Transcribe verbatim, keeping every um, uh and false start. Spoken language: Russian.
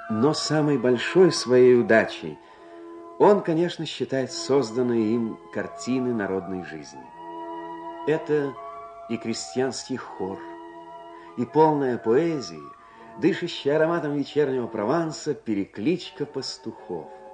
Но самой большой своей удачей он, конечно, считает созданные им картины народной жизни. Это и крестьянский хор, и полная поэзии, дышащая ароматом вечернего Прованса перекличка пастухов.